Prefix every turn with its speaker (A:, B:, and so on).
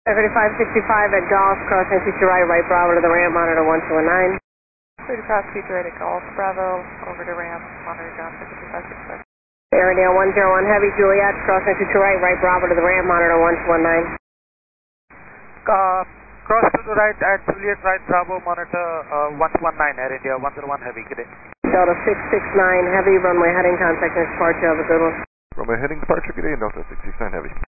A: 3565 at Golf, crossing future right, right Bravo to the ramp, monitor 1219.
B: 30 cross future right at Golf, Bravo, over to ramp, monitor John 5565.
A: Airedale 101 Heavy, Juliet, crossing future right, right Bravo to the ramp, monitor 1219.
C: Cross to the right at Juliet right, Bravo, monitor 119, Air India 101 Heavy, good day.
A: Delta 669 Heavy, runway heading, contact and departure, have a good one.
D: Runway heading departure, good day, Delta 669 Heavy.